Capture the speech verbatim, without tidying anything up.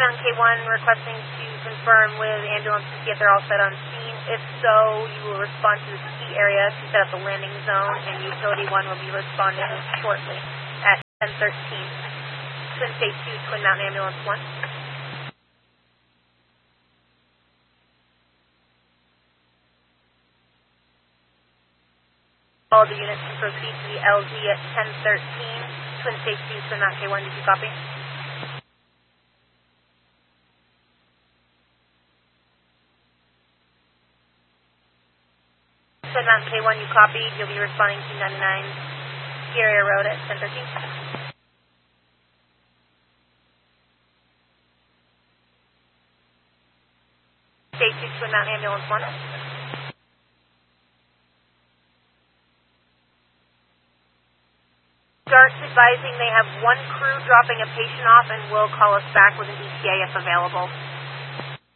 Mountain K one requesting to confirm with ambulance to see if they're all set on scene. If so, you will respond to the ski area to set up the landing zone, and Utility one will be responding shortly at ten thirteen. Twin State two, Twin Mountain Ambulance one. All the units can proceed to the L Z at ten thirteen. Twin State two, Twin Mountain K one, did you copy? Twin Mountain K one, you copied. You'll be responding to ninety-nine Ski Area Road at ten thirteen. State two, Twin Mountain Ambulance one. Starts advising they have one crew dropping a patient off and will call us back with an E T A if available.